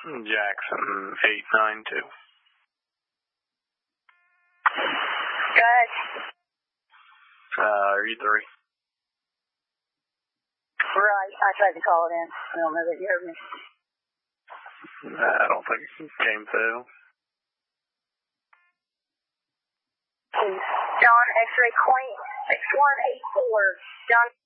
Jackson 892. Go ahead. E3. Right, I tried to call it in. I don't know that you heard me. I don't think it came through. John X-ray Queen 6184. John.